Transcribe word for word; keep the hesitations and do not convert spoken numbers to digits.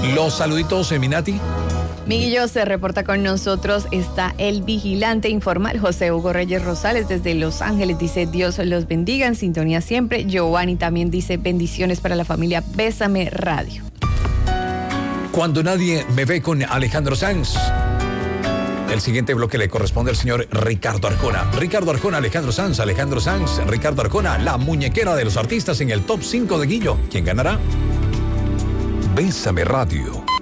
Los saluditos, Eminati. Miguillo se reporta con nosotros, está el vigilante informal José Hugo Reyes Rosales desde Los Ángeles, dice Dios los bendiga, en sintonía siempre. Giovanni también dice bendiciones para la familia Bésame Radio. Cuando nadie me ve con Alejandro Sanz. El siguiente bloque le corresponde al señor Ricardo Arjona. Ricardo Arjona, Alejandro Sanz, Alejandro Sanz, Ricardo Arjona, la muñequera de los artistas en el top cinco de Guillo. ¿Quién ganará? Bésame Radio.